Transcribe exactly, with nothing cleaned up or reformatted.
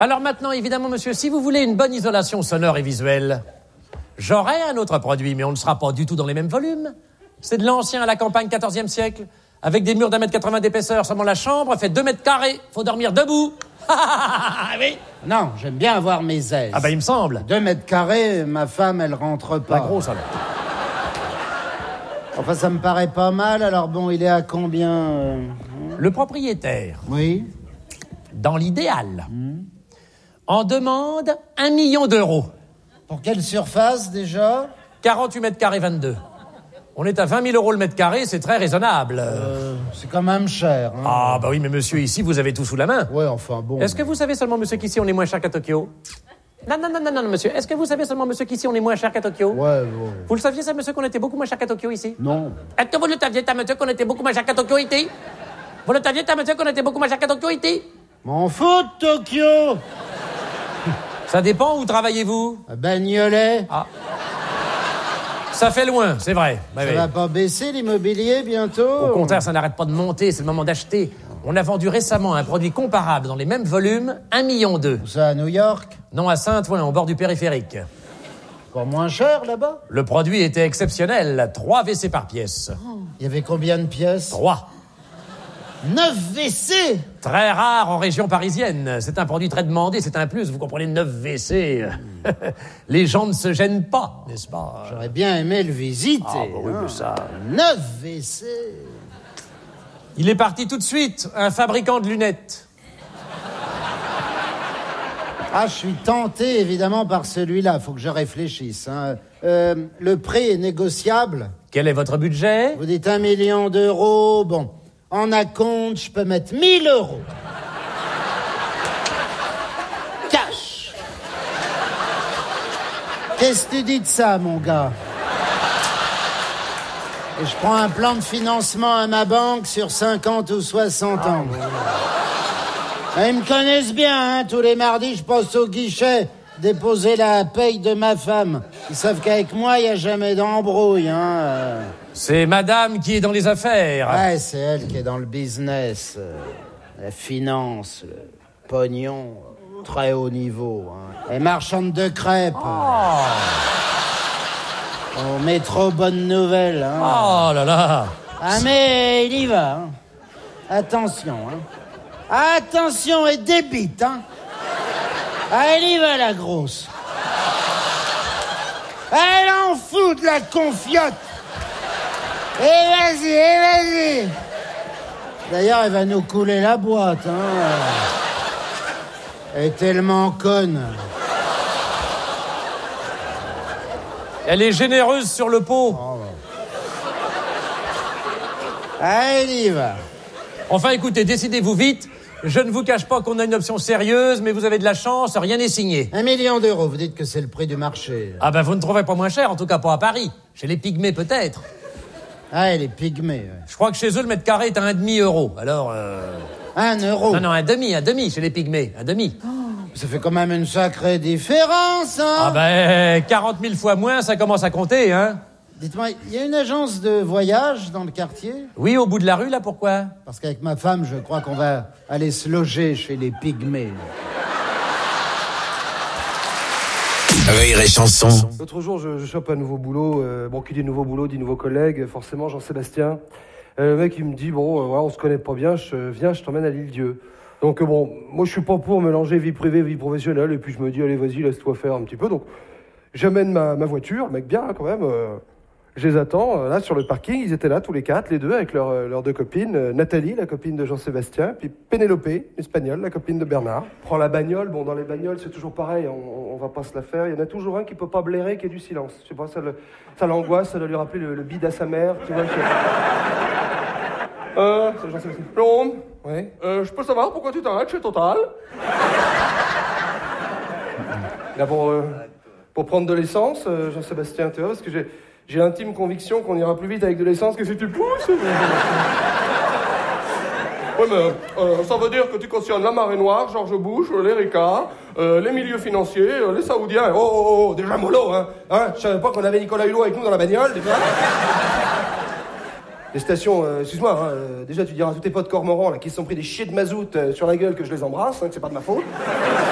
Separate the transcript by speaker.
Speaker 1: Alors maintenant, évidemment, monsieur, si vous voulez une bonne isolation sonore et visuelle, j'aurai un autre produit, mais on ne sera pas du tout dans les mêmes volumes. C'est de l'ancien à la campagne quatorzième siècle, avec des murs d'un mètre quatre-vingts d'épaisseur. Seulement la chambre fait deux mètres carrés. Faut dormir debout. Oui.
Speaker 2: Non, j'aime bien avoir mes aises.
Speaker 1: Ah bah il me semble.
Speaker 2: Deux mètres carrés, ma femme, elle rentre pas.
Speaker 1: Pas gros, ça.
Speaker 2: Enfin, ça me paraît pas mal. Alors bon, il est à combien euh...
Speaker 1: Le propriétaire,
Speaker 2: Oui.
Speaker 1: dans l'idéal, mmh. en demande un million d'euros.
Speaker 2: Pour quelle surface, déjà?
Speaker 1: quarante-huit mètres carrés, vingt-deux. On est à vingt mille euros le mètre carré, c'est très raisonnable.
Speaker 2: Euh, c'est quand même cher. Hein.
Speaker 1: Ah, bah oui, mais monsieur, ici, vous avez tout sous la main.
Speaker 2: Ouais, enfin bon.
Speaker 1: Est-ce que vous savez seulement, monsieur, qu'ici, on est moins cher qu'à Tokyo? Non, non, non, non, non, monsieur. Est-ce que vous savez seulement, monsieur, qu'ici, on est moins cher qu'à Tokyo?
Speaker 2: Ouais, ouais.
Speaker 1: Vous le saviez, ça, monsieur, qu'on était beaucoup moins cher qu'à Tokyo, ici?
Speaker 2: Non.
Speaker 1: Est-ce que vous le saviez, ça, monsieur, qu'on était beaucoup moins cher qu'à Tokyo, ici? Vous le saviez, ça, monsieur, qu'on était beaucoup moins cher qu'à Tokyo, ici?
Speaker 2: M'en fous de Tokyo.
Speaker 1: Ça dépend, où travaillez-vous?
Speaker 2: À Bagnolet.
Speaker 1: Ah. Ça fait loin, c'est vrai. Bah,
Speaker 2: ça
Speaker 1: oui.
Speaker 2: va pas baisser l'immobilier bientôt?
Speaker 1: Au contraire, ça n'arrête pas de monter, c'est le moment d'acheter. On a vendu récemment un produit comparable dans les mêmes volumes, un million deux.
Speaker 2: Où ça, à New York?
Speaker 1: Non, à Saint-Ouen, au bord du périphérique.
Speaker 2: Encore moins cher, là-bas?
Speaker 1: Le produit était exceptionnel, trois W C par pièce.
Speaker 2: Il y avait combien de pièces?
Speaker 1: Trois.
Speaker 2: Neuf W C?
Speaker 1: Très rare en région parisienne. C'est un produit très demandé, c'est un plus, vous comprenez, neuf W C. Les gens ne se gênent pas, n'est-ce pas?
Speaker 2: J'aurais bien aimé le visiter.
Speaker 1: Ah, bah oui,
Speaker 2: hein.
Speaker 1: mais ça...
Speaker 2: Neuf W C.
Speaker 1: Il est parti tout de suite, un fabricant de lunettes.
Speaker 2: Ah, je suis tenté, évidemment, par celui-là. Faut que je réfléchisse. Hein. Euh, le prix est négociable.
Speaker 1: Quel est votre budget?
Speaker 2: Vous dites un million d'euros. Bon, en acompte, je peux mettre mille euros. Cash. Qu'est-ce que tu dis de ça, mon gars? Et je prends un plan de financement à ma banque sur cinquante ou soixante ans. Ah, ils me connaissent bien, hein. Tous les mardis, je passe au guichet déposer la paye de ma femme. Ils savent qu'avec moi, il n'y a jamais d'embrouille, hein.
Speaker 1: C'est madame qui est dans les affaires.
Speaker 2: Ouais, c'est elle qui est dans le business, euh, la finance, le pognon, très haut niveau, hein. Elle est marchande de crêpes.
Speaker 1: Oh,
Speaker 2: Au métro Bonne Nouvelle, hein.
Speaker 1: oh là là.
Speaker 2: Ah, mais il y va, hein. Attention, hein. Attention, et débite, hein. Ah, elle y va, la grosse. Elle en fout de la confiote. Et vas-y, et vas-y. D'ailleurs, elle va nous couler la boîte, hein. Elle est tellement conne.
Speaker 1: Elle est généreuse sur le pot.
Speaker 2: Oh, ah, elle y va.
Speaker 1: Enfin, écoutez, décidez-vous vite. Je ne vous cache pas qu'on a une option sérieuse, mais vous avez de la chance, rien n'est signé.
Speaker 2: Un million d'euros, vous dites que c'est le prix du marché.
Speaker 1: Ah ben, vous ne trouverez pas moins cher, en tout cas pas à Paris. Chez les pygmées, peut-être.
Speaker 2: Ah, elle est pygmée, ouais.
Speaker 1: Je crois que chez eux, le mètre carré est à un demi-euro. Alors, euh...
Speaker 2: Un euro.
Speaker 1: Non, non, un demi, un demi, chez les pygmées, un demi.
Speaker 2: Oh, ça fait quand même une sacrée différence, hein.
Speaker 1: Ah ben, quarante mille fois moins, ça commence à compter, hein.
Speaker 2: Dites-moi, il y a une agence de voyage dans le quartier?
Speaker 1: Oui, au bout de la rue, là, pourquoi?
Speaker 2: Parce qu'avec ma femme, je crois qu'on va aller se loger chez les pygmées.
Speaker 3: Rire et chanson.
Speaker 4: L'autre jour, je, je chope un nouveau boulot. Euh, bon, qui dit nouveau boulot, dit nouveau collègue. Forcément, Jean-Sébastien. Euh, le mec, il me dit, bon, euh, voilà, on se connaît pas bien. Je viens, je t'emmène à l'Île-Dieu. Donc, euh, bon, moi, je suis pas pour mélanger vie privée, vie professionnelle. Et puis, je me dis, allez, vas-y, laisse-toi faire un petit peu. Donc, j'amène ma, ma voiture. Le mec, bien, quand même. Euh, je les attends, euh, là, sur le parking. Ils étaient là, tous les quatre, les deux, avec leurs leurs deux copines. Euh, Nathalie, la copine de Jean-Sébastien. Puis Pénélope, l'espagnole, la copine de Bernard. Prends la bagnole. Bon, dans les bagnoles, c'est toujours pareil. On, on va pas se la faire. Il y en a toujours un qui peut pas blairer, qui est du silence. Je sais pas, ça, le, ça l'angoisse, ça doit lui rappeler le, le bide à sa mère. Tu vois, Euh, c'est Jean-Sébastien. Blonde. Oui. Euh, je peux savoir pourquoi tu t'arrêtes chez Total? Là, pour, euh, pour prendre de l'essence, euh, Jean-Sébastien, tu vois, parce que j'ai, j'ai l'intime conviction qu'on ira plus vite avec de l'essence que si tu pousses. Oui, mais euh, ça veut dire que tu cautionnes la marée noire, George Bush, les Ricard, euh, les milieux financiers, euh, les Saoudiens. Oh, oh, oh, déjà mollo, hein. hein je savais pas qu'on avait Nicolas Hulot avec nous dans la bagnole, déjà. Les stations, euh, excuse-moi, hein, euh, déjà tu diras à tous tes potes cormorans là, qui se sont pris des chiés de mazout euh, sur la gueule que je les embrasse, hein, que c'est pas de ma faute.